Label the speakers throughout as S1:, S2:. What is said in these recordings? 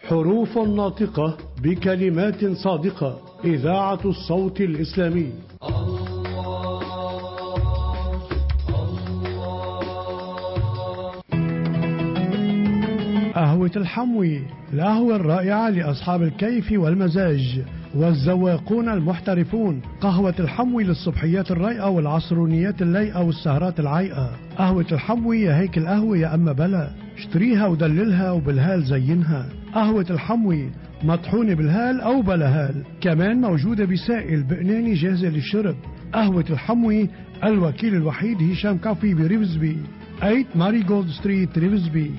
S1: حروف ناطقة بكلمات صادقة. إذاعة الصوت الإسلامي. قهوة الحموي، القهوة الرائعة لأصحاب الكيف والمزاج والزواقون المحترفون. قهوة الحموي للصبحيات الرايقة والعصرونيات اللايقة والسهرات العايقة. قهوة الحموي يا هيك القهوة يا أما بلا، اشتريها ودللها وبالهال زينها. قهوة الحموي مطحونة بالهال أو بلا هال، كمان موجودة بسائل بقناني جاهزة للشرب. قهوة الحموي الوكيل الوحيد هشام كافي بريفزبي، 8 ماري جولد ستريت ريفزبي،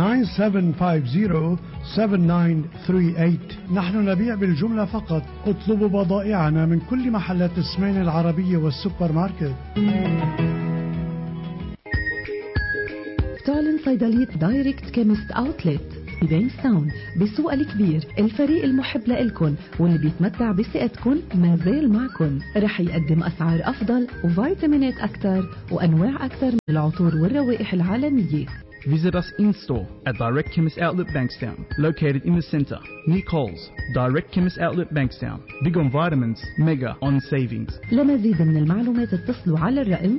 S1: 9750-7938. نحن نبيع بالجملة فقط. اطلبوا بضائعنا من كل محلات السمين العربية والسوبر ماركت.
S2: تعلن صيدلية دايركت كيمست اوتلت ببينستاون بالسوق الكبير. الفريق المحب لإلكن واللي بيتمتع بثقتكن ما زال معكن. رح يقدم أسعار أفضل وفيتامينات أكثر وأنواع أكثر من العطور والروائح العالمية.
S3: Visit us in-store at Direct Chemist Outlet Bankstown, located in the centre, near Coles. Direct Chemist Outlet Bankstown. Big on vitamins, mega on savings.
S2: لمزيد من المعلومات اتصلوا على الرقم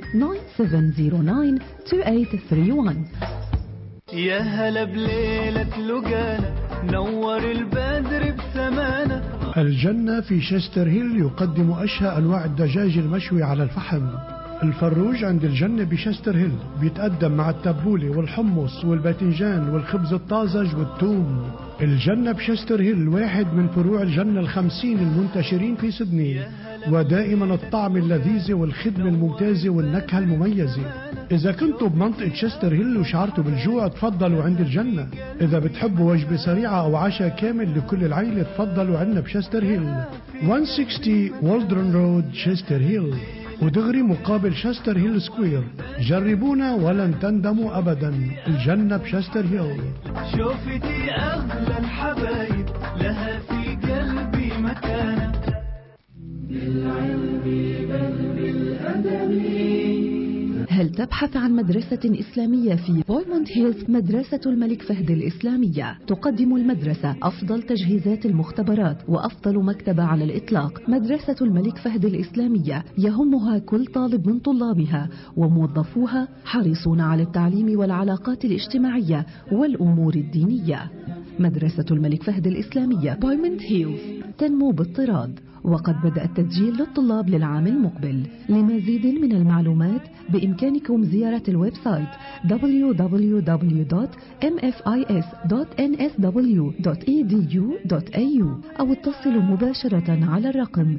S2: 97092831.
S4: يا هلا بليلة لقانا نور البدر بسمانا.
S1: الجنة في شستر هيل يقدم أشهى أنواع الدجاج المشوي على الفحم. الفروج عند الجنة بشستر هيل بيتقدم مع التبولة والحمص والباذنجان والخبز الطازج والثوم. الجنة بشستر هيل واحد من فروع الجنة 50 المنتشرين في سيدني، ودائما الطعم اللذيذ والخدمة الممتازة والنكهة المميزة. إذا كنتوا بمنطقة شستر هيل وشعرتوا بالجوع تفضلوا عند الجنة. إذا بتحبوا وجبة سريعة أو عشاء كامل لكل العيلة تفضلوا عنا بشستر هيل، 160 والدرن رود شستر هيل، ودغري مقابل شستر هيل سكوير. جربونا ولن تندموا أبدا. الجنة بشستر هيل.
S4: شوفتي أغلى الحبايب لها في قلبي مكانة. بالعلم بل بالأدب.
S2: هل تبحث عن مدرسة إسلامية في بويموند هيلز؟ مدرسة الملك فهد الإسلامية تقدم المدرسة أفضل تجهيزات المختبرات وأفضل مكتبة على الإطلاق. مدرسة الملك فهد الإسلامية يهمها كل طالب من طلابها، وموظفوها حريصون على التعليم والعلاقات الاجتماعية والأمور الدينية. مدرسة الملك فهد الإسلامية بويموند هيلز تنمو باضطراد، وقد بدأ التسجيل للطلاب للعام المقبل. لمزيد من المعلومات بإمكانكم زيارة الويب سايت www.mfis.nsw.edu.au أو اتصلوا مباشرة على الرقم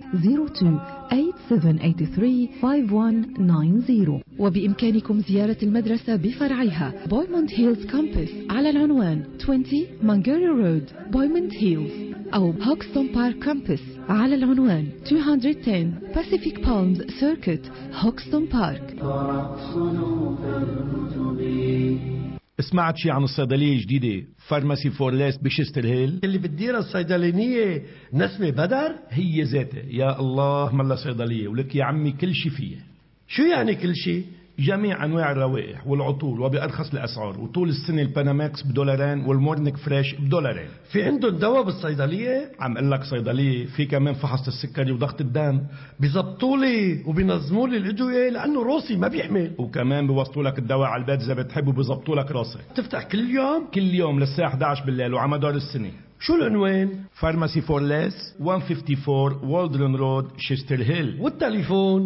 S2: 02-8783-5190. وبإمكانكم زيارة المدرسة بفرعها بويموند هيلز كامبس على العنوان 20 مانجيري رود بويموند هيلز، أو هوكستون بارك كامبس على العنوان 210 Pacific Palms Circuit هوكستون بارك.
S5: سمعت شي عن الصيدلية الجديدة فارماسي فورليس بشستر هيل
S6: اللي بتديرها الصيدلانية نسمة بدر؟
S5: هي ذاتها. يا الله ملا صيدلية ولك يا عمي كل شي فيها.
S6: شو يعني كل شي؟
S5: جميع أنواع الروائح والعطور وبأرخص الأسعار، وطول السنة الباناماكس $2 والمورنيك فريش $2.
S6: في عندهم دواء بالصيدلية؟
S5: عم قل لك صيدلية في كمان فحص السكري وضغط الدم.
S6: بيزبطوا لي وبينظموا لي الأدوية لأنه روسي ما بيحمل،
S5: وكمان بيوصلوا لك الدواء على البيت إذا بتحب، وبيزبطوا لك راسك.
S6: تفتح كل يوم؟
S5: كل يوم للساعة 11 بالليل وعلى مدار السنة.
S6: شو العنوان؟
S5: فارماسي فورليس 154 والدرن رود شستر هيل،
S6: والتليفون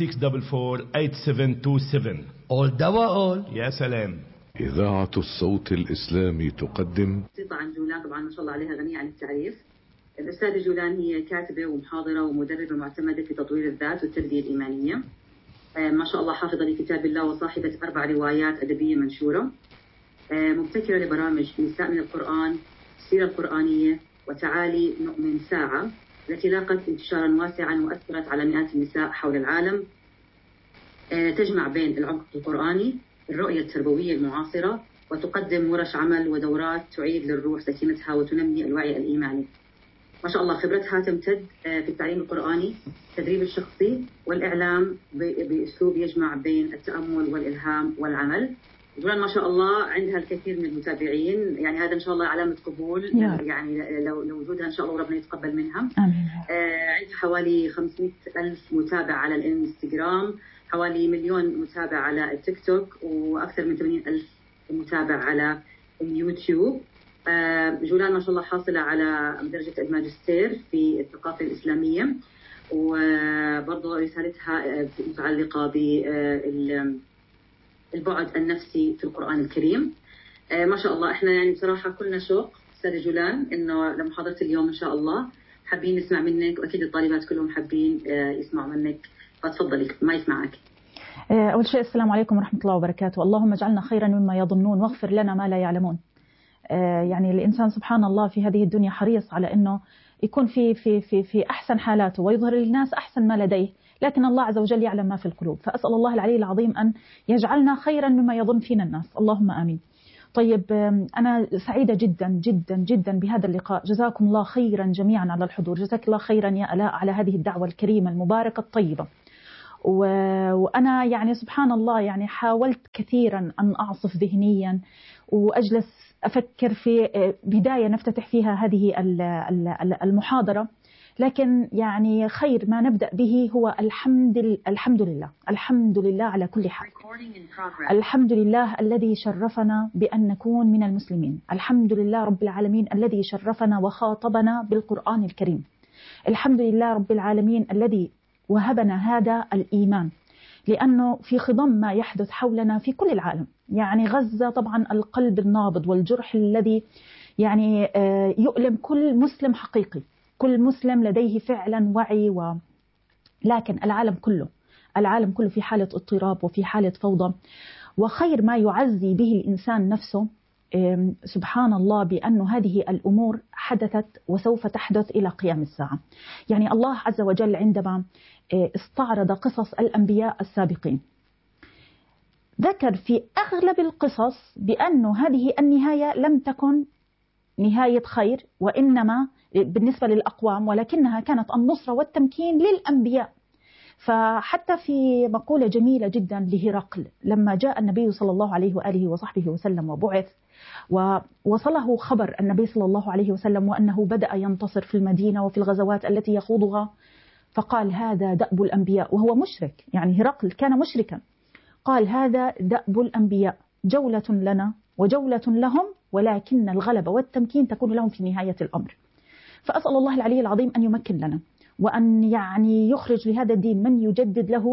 S5: 9644-8727.
S6: أول دواء أول.
S5: يا سلام.
S7: إذاعة الصوت الإسلامي تقدم
S8: عن جولان. طبعا ما شاء الله عليها غنية عن التعريف. الأستاذة جولان هي كاتبة ومحاضرة ومدربة معتمدة في تطوير الذات والتربية الإيمانية. ما شاء الله حافظة لكتاب الله وصاحبة 4 روايات أدبية منشورة. مبتكرة لبرامج نساء من القرآن، السيرة القرآنية، وتعالي نؤمن ساعة، التي لاقت انتشارا واسعا وأثرت على مئات النساء حول العالم. تجمع بين العمق القرآني، الرؤية التربوية المعاصرة، وتقدم ورش عمل ودورات تعيد للروح سكينتها وتنمي الوعي الإيماني. ما شاء الله خبرتها تمتد في التعليم القرآني، التدريب الشخصي، والإعلام بأسلوب يجمع بين التأمل والإلهام والعمل. جولان ما شاء الله عندها الكثير من المتابعين، يعني هذا إن شاء الله علامة قبول، يعني لو وجودها إن شاء الله ربنا يتقبل منها. عندها حوالي 500,000 متابع على الإنستغرام، حوالي 1,000,000 متابع على التيك توك، وأكثر من 80,000 متابع على اليوتيوب. جولان ما شاء الله حاصلة على درجة الماجستير في الثقافة الإسلامية، وبرضه رسالتها متعلقة بالبعد النفسي في القرآن الكريم. ما شاء الله احنا يعني بصراحة كلنا شوق أستاذة جولان إنه لمحاضرة اليوم إن شاء الله حابين نسمع منك، وأكيد الطالبات كلهم حابين يسمعوا منك، فتفضلي ما يسمعك.
S9: أول شيء السلام عليكم ورحمة الله وبركاته. اللهم اجعلنا خيرا مما يظنون واغفر لنا ما لا يعلمون. يعني الإنسان سبحان الله في هذه الدنيا حريص على أنه يكون في أحسن حالاته ويظهر للناس أحسن ما لديه، لكن الله عز وجل يعلم ما في القلوب، فأسأل الله العلي العظيم أن يجعلنا خيرا مما يظن فينا الناس، اللهم آمين. طيب أنا سعيدة جدا جدا جدا بهذا اللقاء، جزاكم الله خيرا جميعا على الحضور، جزاك الله خيرا يا آلاء على هذه الدعوة الكريمة المباركة الطيبة. وأنا يعني سبحان الله يعني حاولت كثيرا أن أعصف ذهنيا وأجلس أفكر في بداية نفتتح فيها هذه المحاضرة، لكن يعني خير ما نبدأ به هو الحمد لله على كل حال. الحمد لله الذي شرفنا بأن نكون من المسلمين، الحمد لله رب العالمين الذي شرفنا وخاطبنا بالقرآن الكريم، الحمد لله رب العالمين الذي وهبنا هذا الإيمان، لأنه في خضم ما يحدث حولنا في كل العالم. يعني غزة طبعا القلب النابض والجرح الذي يعني يؤلم كل مسلم حقيقي، كل مسلم لديه فعلا وعي لكن العالم كله في حالة اضطراب وفي حالة فوضى. وخير ما يعزي به الإنسان نفسه سبحان الله بأن هذه الأمور حدثت وسوف تحدث إلى قيام الساعة. يعني الله عز وجل عندما استعرض قصص الأنبياء السابقين ذكر في أغلب القصص بأن هذه النهاية لم تكن نهاية خير، وإنما بالنسبة للأقوام، ولكنها كانت النصرة والتمكين للأنبياء. فحتى في مقولة جميلة جدا لهرقل لما جاء النبي صلى الله عليه وآله وصحبه وسلم وبعث ووصله خبر النبي صلى الله عليه وسلم وأنه بدأ ينتصر في المدينة وفي الغزوات التي يخوضها، فقال هذا دأب الأنبياء، وهو مشرك، يعني هرقل كان مشركا، قال هذا دأب الأنبياء، جولة لنا وجولة لهم، ولكن الغلبة والتمكين تكون لهم في نهاية الأمر. فأسأل الله العلي العظيم أن يمكن لنا وأن يعني يخرج لهذا الدين من يجدد له،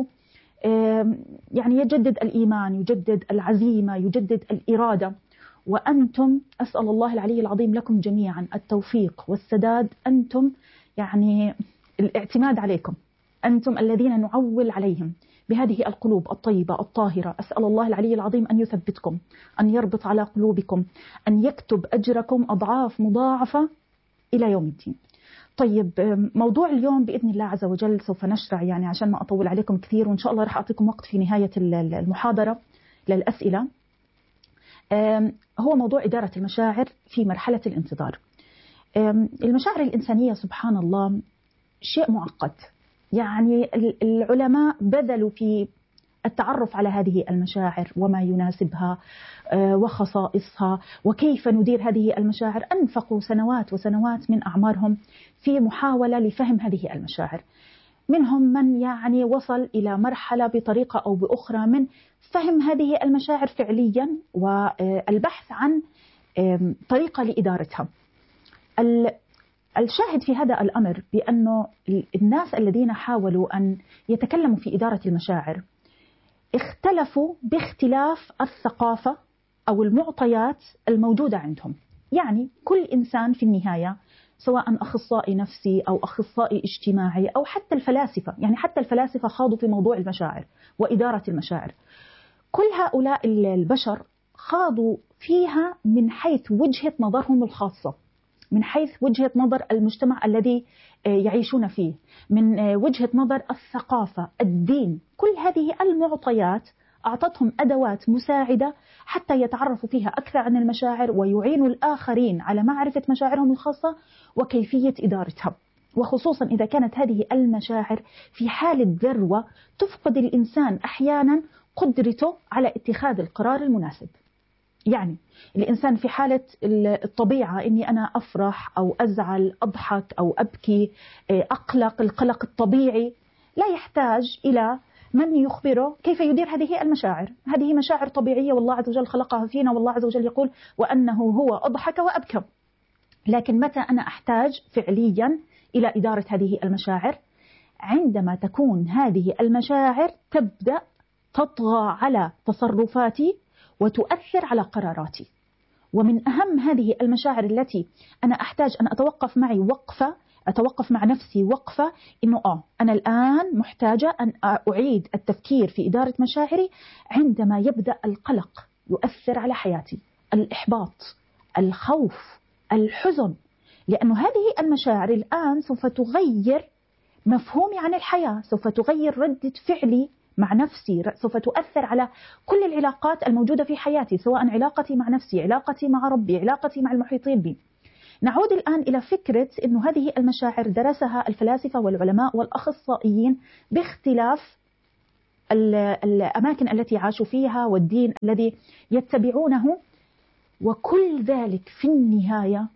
S9: يعني يجدد الإيمان، يجدد العزيمة، يجدد الإرادة. وأنتم أسأل الله العلي العظيم لكم جميعا التوفيق والسداد، أنتم يعني الاعتماد عليكم، أنتم الذين نعول عليهم بهذه القلوب الطيبة الطاهرة. أسأل الله العلي العظيم أن يثبتكم، أن يربط على قلوبكم، أن يكتب أجركم أضعاف مضاعفة إلى يوم الدين. طيب موضوع اليوم بإذن الله عز وجل سوف نشرع، يعني عشان ما أطول عليكم كثير، وإن شاء الله رح أعطيكم وقت في نهاية المحاضرة للأسئلة. هو موضوع إدارة المشاعر في مرحلة الانتظار. المشاعر الإنسانية سبحان الله شيء معقد، يعني العلماء بذلوا في التعرف على هذه المشاعر وما يناسبها وخصائصها وكيف ندير هذه المشاعر، أنفقوا سنوات وسنوات من أعمارهم في محاولة لفهم هذه المشاعر. منهم من يعني وصل إلى مرحلة بطريقة أو بأخرى من فهم هذه المشاعر فعليا والبحث عن طريقة لإدارتها. الشاهد في هذا الأمر بأنه الناس الذين حاولوا أن يتكلموا في إدارة المشاعر اختلفوا باختلاف الثقافة أو المعطيات الموجودة عندهم. يعني كل إنسان في النهاية سواء أخصائي نفسي أو أخصائي اجتماعي أو حتى الفلاسفة، يعني حتى الفلاسفة خاضوا في موضوع المشاعر وإدارة المشاعر، كل هؤلاء البشر خاضوا فيها من حيث وجهة نظرهم الخاصة، من حيث وجهة نظر المجتمع الذي يعيشون فيه، من وجهة نظر الثقافة، الدين. كل هذه المعطيات أعطتهم أدوات مساعدة حتى يتعرفوا فيها أكثر عن المشاعر ويعينوا الآخرين على معرفة مشاعرهم الخاصة وكيفية إدارتها، وخصوصا إذا كانت هذه المشاعر في حالة ذروة تفقد الإنسان أحيانا قدرته على اتخاذ القرار المناسب. يعني الإنسان في حالة الطبيعة إني أنا أفرح أو أزعل، أضحك أو أبكي، أقلق، القلق الطبيعي، لا يحتاج إلى من يخبره كيف يدير هذه المشاعر. هذه مشاعر طبيعية والله عز وجل خلقها فينا، والله عز وجل يقول وأنه هو أضحك وأبكى. لكن متى أنا أحتاج فعليا إلى إدارة هذه المشاعر؟ عندما تكون هذه المشاعر تبدأ تطغى على تصرفاتي وتؤثر على قراراتي. ومن أهم هذه المشاعر التي أنا أحتاج أن أتوقف معي وقفة، أتوقف مع نفسي وقفة، إنه أنا الآن محتاجة أن أعيد التفكير في إدارة مشاعري عندما يبدأ القلق يؤثر على حياتي، الإحباط، الخوف، الحزن، لأن هذه المشاعر الآن سوف تغير مفهومي عن الحياة، سوف تغير ردة فعلي مع نفسي، سوف تؤثر على كل العلاقات الموجودة في حياتي، سواء علاقتي مع نفسي، علاقتي مع ربي، علاقتي مع المحيطين بي. نعود الآن إلى فكرة أن هذه المشاعر درسها الفلاسفة والعلماء والأخصائيين باختلاف الأماكن التي عاشوا فيها والدين الذي يتبعونه، وكل ذلك في النهاية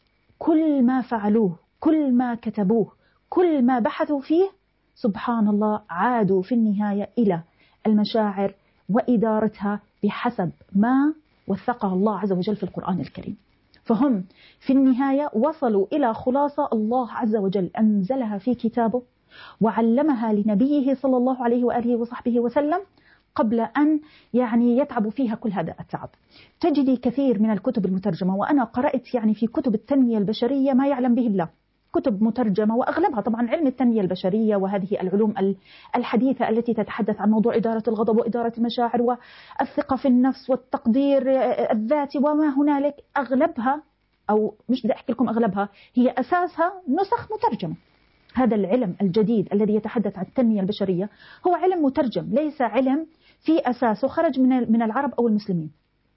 S9: كل ما فعلوه، كل ما كتبوه، كل ما بحثوا فيه، سبحان الله عادوا في النهاية إلى المشاعر وإدارتها بحسب ما وثقها الله عز وجل في القرآن الكريم. فهم في النهاية وصلوا إلى خلاصة الله عز وجل أنزلها في كتابه وعلمها لنبيه صلى الله عليه وآله وصحبه وسلم قبل أن يتعبوا فيها كل هذا التعب. تجدي كثير من الكتب المترجمة، وأنا قرأت في كتب التنمية البشرية ما يعلم به الله، كتب مترجمة وأغلبها طبعا علم التنمية البشرية وهذه العلوم الحديثة التي تتحدث عن موضوع إدارة الغضب وإدارة المشاعر والثقة في النفس والتقدير الذاتي وما هنالك، أغلبها أو مش بدي أحكي لكم أغلبها، هي أساسها نسخ مترجمة. هذا العلم الجديد الذي يتحدث عن التنمية البشرية هو علم مترجم، ليس علم في أساسه خرج من العرب أو المسلمين.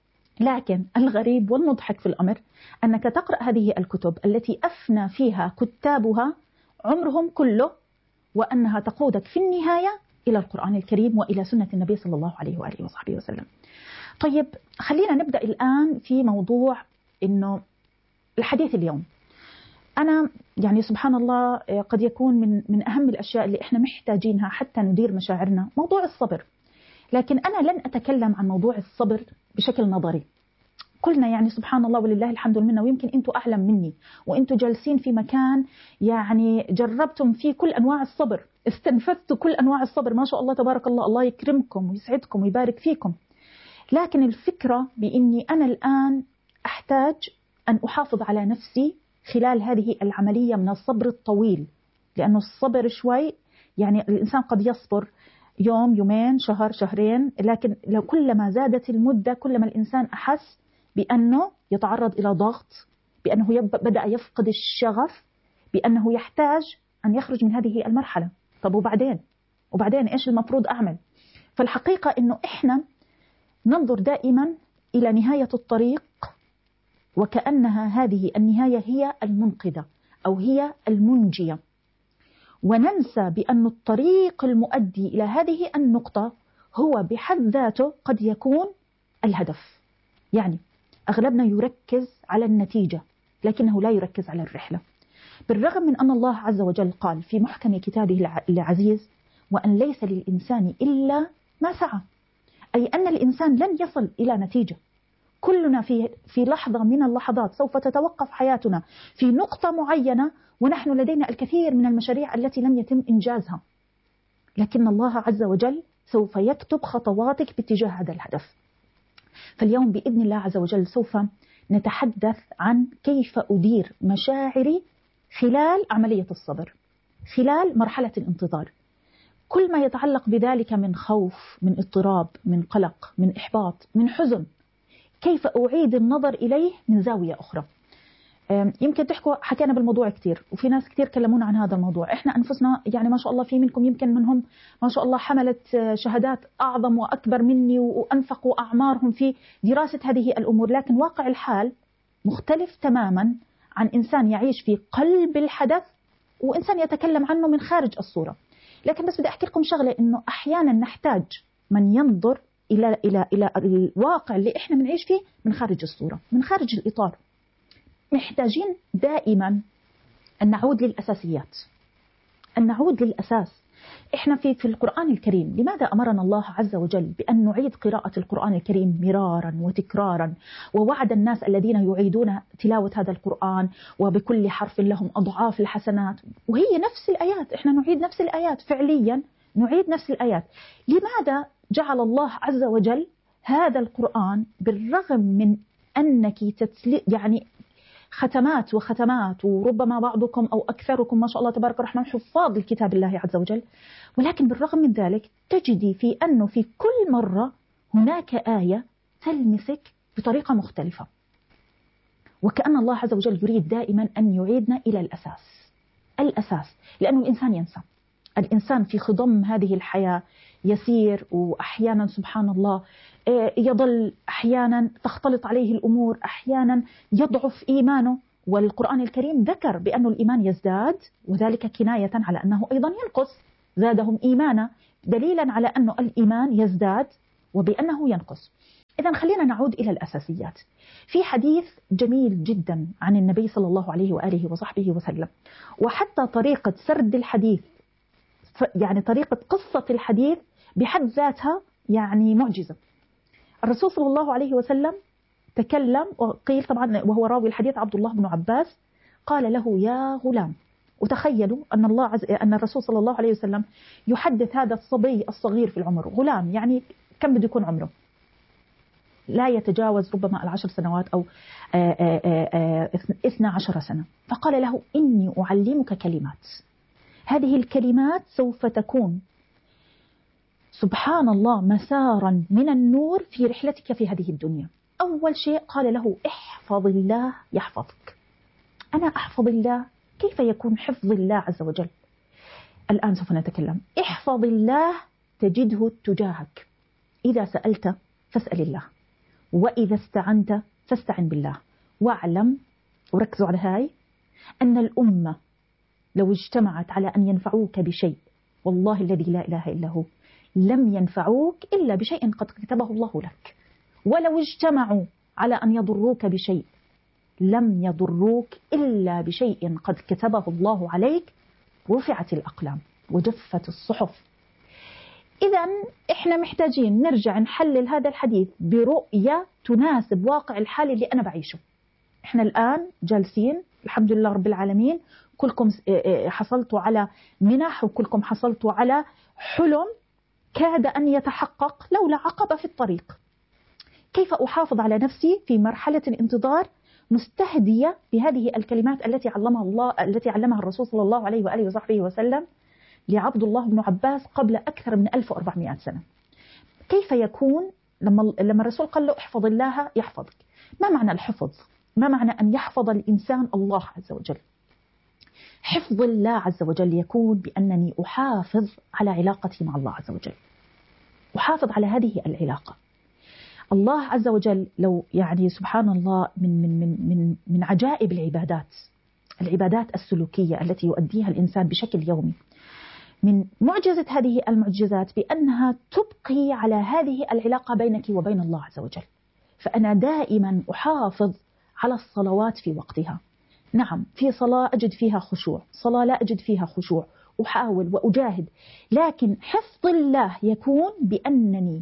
S9: لكن الغريب والمضحك في الأمر أنك تقرأ هذه الكتب التي أفنى فيها كتابها عمرهم كله، وأنها تقودك في النهاية إلى القرآن الكريم وإلى سنة النبي صلى الله عليه وآله وصحبه وسلم. طيب خلينا نبدأ الآن في موضوع إنه الحديث اليوم. أنا سبحان الله قد يكون من أهم الأشياء اللي إحنا محتاجينها حتى ندير مشاعرنا موضوع الصبر، لكن أنا لن أتكلم عن موضوع الصبر بشكل نظري. كلنا سبحان الله ولله الحمد والمنة، ويمكن أنتوا أعلم مني وأنتوا جالسين في مكان جربتم فيه كل أنواع الصبر، استنفذتوا كل أنواع الصبر، ما شاء الله تبارك الله، الله يكرمكم ويسعدكم ويبارك فيكم. لكن الفكرة بإني أنا الآن أحتاج أن أحافظ على نفسي خلال هذه العملية من الصبر الطويل، لأنه الصبر شوي الإنسان قد يصبر يوم، يومين، شهر، شهرين، لكن لو كلما زادت المدة كلما الإنسان أحس بأنه يتعرض إلى ضغط، بأنه بدأ يفقد الشغف، بأنه يحتاج أن يخرج من هذه المرحلة. طب وبعدين إيش المفروض أعمل؟ فالحقيقة أنه إحنا ننظر دائما إلى نهاية الطريق وكأنها هذه النهاية هي المنقذة أو هي المنجية، وننسى بأن الطريق المؤدي إلى هذه النقطة هو بحد ذاته قد يكون الهدف. أغلبنا يركز على النتيجة لكنه لا يركز على الرحلة، بالرغم من أن الله عز وجل قال في محكم كتابه العزيز: وأن ليس للإنسان إلا ما سعى، أي أن الإنسان لن يصل إلى نتيجة. كلنا في لحظة من اللحظات سوف تتوقف حياتنا في نقطة معينة، ونحن لدينا الكثير من المشاريع التي لم يتم إنجازها، لكن الله عز وجل سوف يكتب خطواتك باتجاه هذا الهدف. فاليوم بإذن الله عز وجل سوف نتحدث عن كيف أدير مشاعري خلال عملية الصبر، خلال مرحلة الانتظار، كل ما يتعلق بذلك من خوف، من اضطراب، من قلق، من إحباط، من حزن، كيف أعيد النظر إليه من زاوية أخرى. يمكن تحكوا حكينا بالموضوع كتير، وفي ناس كتير كلمونا عن هذا الموضوع. إحنا أنفسنا ما شاء الله في منكم يمكن منهم ما شاء الله حملت شهادات أعظم وأكبر مني وأنفقوا أعمارهم في دراسة هذه الأمور، لكن واقع الحال مختلف تماما عن إنسان يعيش في قلب الحدث وإنسان يتكلم عنه من خارج الصورة. لكن بس بدي أحكي لكم شغلة، إنه أحيانا نحتاج من ينظر إلى الواقع اللي إحنا بنعيش فيه من خارج الصورة، من خارج الإطار. محتاجين دائما أن نعود للأساسيات، أن نعود للأساس. إحنا في القرآن الكريم لماذا أمرنا الله عز وجل بأن نعيد قراءة القرآن الكريم مرارا وتكرارا، ووعد الناس الذين يعيدون تلاوة هذا القرآن وبكل حرف لهم أضعاف الحسنات، وهي نفس الآيات، إحنا نعيد نفس الآيات فعليا، نعيد نفس الآيات. لماذا جعل الله عز وجل هذا القرآن بالرغم من أنك يعني ختمات وختمات، وربما بعضكم أو أكثركم ما شاء الله تبارك الرحمن حفاظ لكتاب الله عز وجل، ولكن بالرغم من ذلك تجدي في أنه في كل مرة هناك آية تلمسك بطريقة مختلفة، وكأن الله عز وجل يريد دائما أن يعيدنا إلى الأساس، لأنه الإنسان ينسى. الإنسان في خضم هذه الحياة يسير، وأحيانا سبحان الله يضل، أحيانا تختلط عليه الأمور، أحيانا يضعف إيمانه. والقرآن الكريم ذكر بأن الإيمان يزداد، وذلك كناية على أنه أيضا ينقص، زادهم إيمانا دليلا على أنه الإيمان يزداد وبأنه ينقص. إذا خلينا نعود إلى الأساسيات. في حديث جميل جدا عن النبي صلى الله عليه وآله وصحبه وسلم، وحتى طريقة سرد الحديث، يعني طريقة قصة الحديث بحد ذاتها يعني معجزة. الرسول صلى الله عليه وسلم تكلم، وقيل طبعا وهو راوي الحديث عبد الله بن عباس، قال له يا غلام. وتخيلوا أن الرسول صلى الله عليه وسلم يحدث هذا الصبي الصغير في العمر، غلام يعني كم بده يكون عمره؟ لا يتجاوز ربما 10 سنوات أو 12 سنة. فقال له إني أعلمك كلمات، هذه الكلمات سوف تكون سبحان الله مسارا من النور في رحلتك في هذه الدنيا. أول شيء قال له احفظ الله يحفظك. أنا أحفظ الله، كيف يكون حفظ الله عز وجل؟ الآن سوف نتكلم. احفظ الله تجده تجاهك، إذا سألت فاسأل الله، وإذا استعنت فاستعن بالله. واعلم، وركزوا على هاي، أن الأمة لو اجتمعت على أن ينفعوك بشيء، والله الذي لا إله إلا هو، لم ينفعوك إلا بشيء قد كتبه الله لك. ولو اجتمعوا على أن يضروك بشيء لم يضروك إلا بشيء قد كتبه الله عليك. رفعت الأقلام وجفت الصحف. إذا إحنا محتاجين نرجع نحلل هذا الحديث برؤية تناسب واقع الحال اللي أنا بعيشه. إحنا الآن جالسين الحمد لله رب العالمين، كلكم حصلتوا على منح، وكلكم حصلتوا على حلم كاد أن يتحقق لولا عقبة في الطريق. كيف أحافظ على نفسي في مرحلة الانتظار مستهدية بهذه الكلمات التي علمها الرسول صلى الله عليه وآله وصحبه وسلم لعبد الله بن عباس قبل أكثر من 1400 سنة. كيف يكون لما الرسول قال له احفظ الله يحفظك؟ ما معنى الحفظ؟ ما معنى أن يحفظ الإنسان الله عز وجل؟ حفظ الله عز وجل يكون بأنني أحافظ على علاقتي مع الله عز وجل، أحافظ على هذه العلاقة. الله عز وجل لو يعني سبحان الله من عجائب العبادات السلوكية التي يؤديها الإنسان بشكل يومي، من معجزة هذه المعجزات بأنها تبقي على هذه العلاقة بينك وبين الله عز وجل. فأنا دائما أحافظ على الصلوات في وقتها. نعم، في صلاة أجد فيها خشوع، صلاة لا أجد فيها خشوع، أحاول وأجاهد، لكن حفظ الله يكون بأنني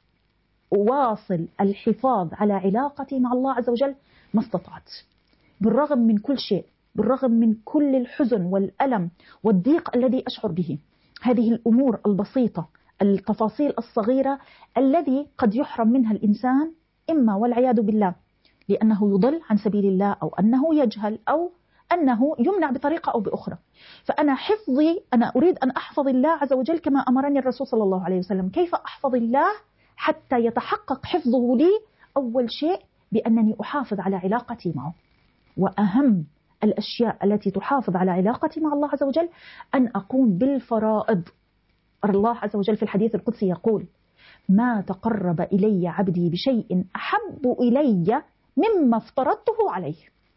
S9: أواصل الحفاظ على علاقتي مع الله عز وجل ما استطعت، بالرغم من كل شيء، بالرغم من كل الحزن والألم والضيق الذي أشعر به. هذه الأمور البسيطة، التفاصيل الصغيرة الذي قد يحرم منها الإنسان، إما والعياذ بالله لأنه يضل عن سبيل الله، أو أنه يجهل، أو أنه يمنع بطريقة أو بأخرى. فأنا حفظي، أنا أريد أن أحفظ الله عز وجل كما أمرني الرسول صلى الله عليه وسلم. كيف أحفظ الله حتى يتحقق حفظه لي؟ أول شيء بأنني أحافظ على علاقتي معه. وأهم الأشياء التي تحافظ على علاقتي مع الله عز وجل أن أقوم بالفرائض. الله عز وجل في الحديث القدسي يقول: ما تقرب إلي عبدي بشيء أحب إلي مما افترضته عليه.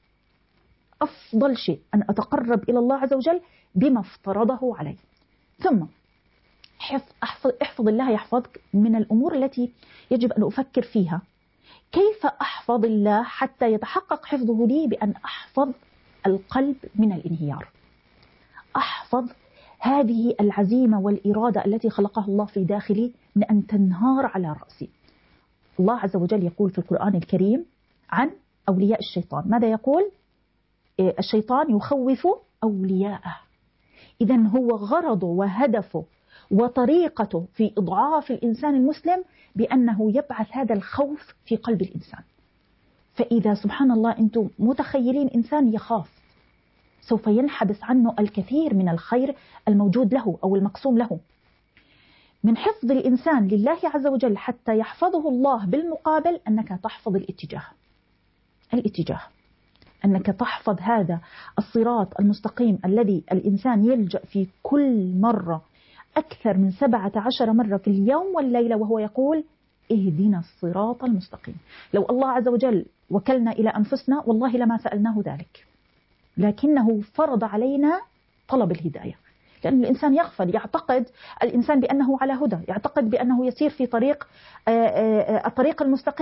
S9: أفضل شيء أن أتقرب إلى الله عز وجل بما افترضه عليه. ثم احفظ الله يحفظك من الأمور التي يجب أن أفكر فيها. كيف أحفظ الله حتى يتحقق حفظه لي؟ بأن أحفظ القلب من الانهيار، أحفظ هذه العزيمة والإرادة التي خلقها الله في داخلي من أن تنهار على رأسي. الله عز وجل يقول في القرآن الكريم عن أولياء الشيطان، ماذا يقول؟ الشيطان يخوف أولياءه. إذن هو غرضه وهدفه وطريقته في إضعاف الإنسان المسلم بأنه يبعث هذا الخوف في قلب الإنسان. فإذا سبحان الله أنتم متخيلين إنسان يخاف، سوف ينحبس عنه الكثير من الخير الموجود له أو المقسوم له. من حفظ الإنسان لله عز وجل حتى يحفظه الله بالمقابل أنك تحفظ الاتجاه، أنك تحفظ هذا الصراط المستقيم الذي الإنسان يلجأ في كل مرة أكثر من 17 مرة في اليوم والليلة وهو يقول اهدنا الصراط المستقيم. لو الله عز وجل وكلنا إلى أنفسنا والله لما سألناه ذلك، لكنه فرض علينا طلب الهداية، لأن الإنسان يغفل، يعتقد الإنسان بأنه على هدى، يعتقد بأنه يسير في الطريق المستقيم.